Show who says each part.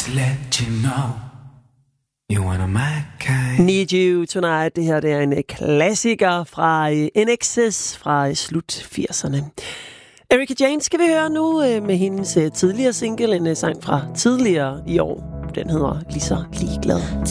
Speaker 1: to let you know you one of my kind.
Speaker 2: Need You Tonight. Det her det er en klassiker fra INXS fra slut 80'erne. Erika Jane skal vi høre nu med hendes tidligere single, en sang fra tidligere i år. Den hedder Lige så ligeglad.